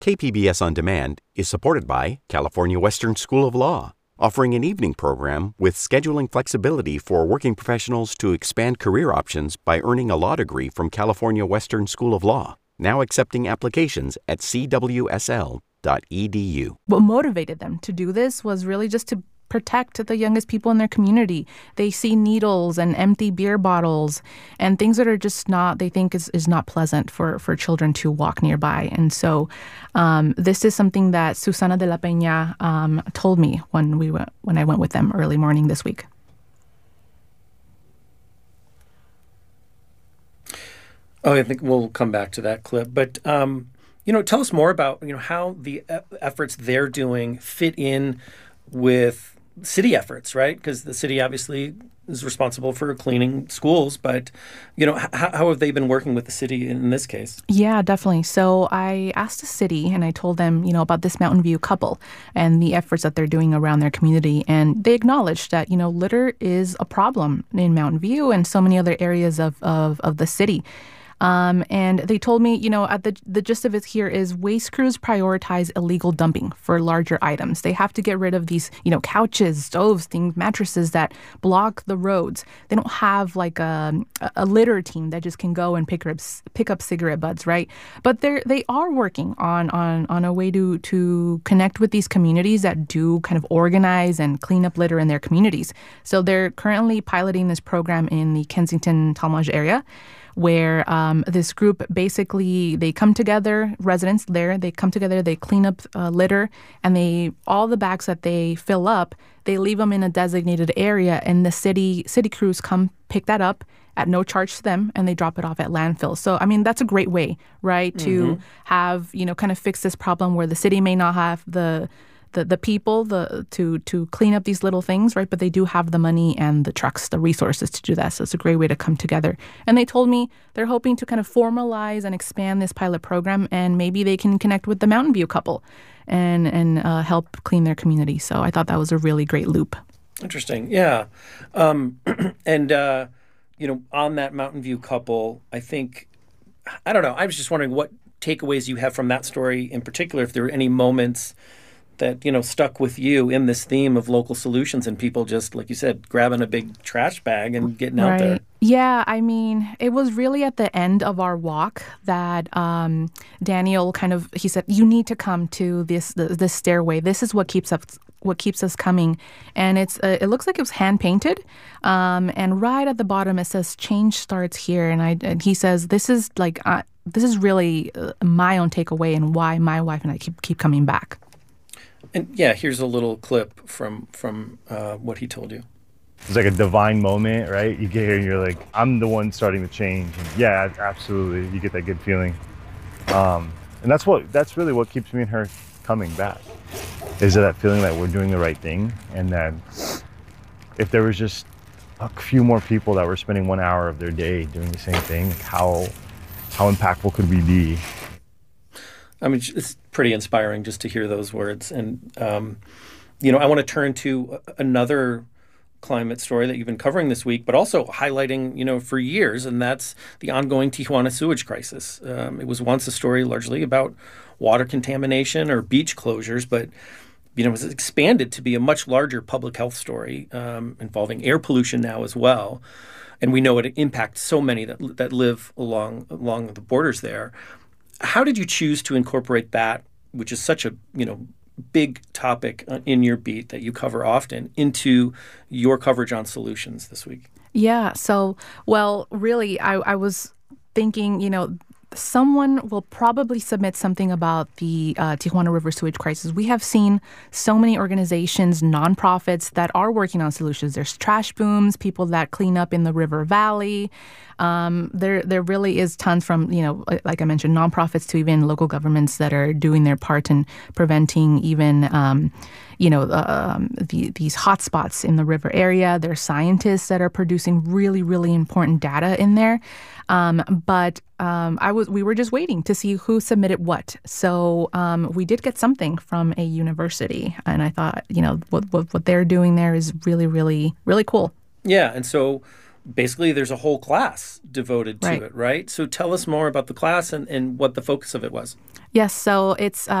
KPBS On Demand is supported by California Western School of Law, offering an evening program with scheduling flexibility for working professionals to expand career options by earning a law degree from California Western School of Law, now accepting applications at cwsl.edu. What motivated them to do this was really just to protect the youngest people in their community. They see needles and empty beer bottles and things that are just not, they think is not pleasant for children to walk nearby. And so this is something that Susana de la Peña told me when I went with them early morning this week. Oh, I think we'll come back to that clip. But, tell us more about, how the efforts they're doing fit in with city efforts, right? Because the city obviously is responsible for cleaning schools, but, how have they been working with the city in this case? Yeah, definitely. So I asked the city and I told them, about this Mountain View couple and the efforts that they're doing around their community. And they acknowledged that, litter is a problem in Mountain View and so many other areas of the city. And they told me, at the gist of it here is waste crews prioritize illegal dumping for larger items. They have to get rid of these, couches, stoves, things, mattresses that block the roads. They don't have like a litter team that just can go and pick up cigarette butts, right? But they are working on a way to connect with these communities that do kind of organize and clean up litter in their communities. So they're currently piloting this program in the Kensington-Talmadge area, where this group basically, they come together, residents there, they come together, they clean up litter, and all the bags that they fill up, they leave them in a designated area, and the city crews come pick that up at no charge to them, and they drop it off at landfills. So, that's a great way, right, to have, kind of fix this problem where the city may not have the people to clean up these little things, right? But they do have the money and the trucks, the resources to do that. So it's a great way to come together. And they told me they're hoping to kind of formalize and expand this pilot program, and maybe they can connect with the Mountain View couple and help clean their community. So I thought that was a really great loop. Interesting. Yeah. On that Mountain View couple, I don't know, I was just wondering what takeaways you have from that story in particular, if there were any moments that, stuck with you in this theme of local solutions and people just, like you said, grabbing a big trash bag and getting out there. Yeah, it was really at the end of our walk that Daniel he said, you need to come to this stairway. This is what keeps us coming. And it looks like it was hand painted. And right at the bottom it says change starts here. And he says, this is really my own takeaway and why my wife and I keep coming back. And yeah, here's a little clip from what he told you. It's like a divine moment, right? You get here and you're like, I'm the one starting the change. And yeah, absolutely. You get that good feeling. And that's really what keeps me and her coming back. Is that feeling that we're doing the right thing. And that if there was just a few more people that were spending 1 hour of their day doing the same thing, how impactful could we be? It's pretty inspiring just to hear those words. And, I want to turn to another climate story that you've been covering this week, but also highlighting, for years, and that's the ongoing Tijuana sewage crisis. It was once a story largely about water contamination or beach closures, but, it was expanded to be a much larger public health story involving air pollution now as well. And we know it impacts so many that live along the borders there. How did you choose to incorporate that, which is such a, big topic in your beat that you cover often, into your coverage on solutions this week? Yeah. So, really, I was thinking, someone will probably submit something about the Tijuana River sewage crisis. We have seen so many organizations, nonprofits that are working on solutions. There's trash booms, people that clean up in the river valley. There really is tons from, like I mentioned, nonprofits to even local governments that are doing their part in preventing even, these hotspots in the river area. There are scientists that are producing really, really important data in there. We were just waiting to see who submitted what. So we did get something from a university, and I thought, what they're doing there is really, really, really cool. Yeah, and so basically there's a whole class devoted to Right. it, right? So tell us more about the class and what the focus of it was. Yes, so it's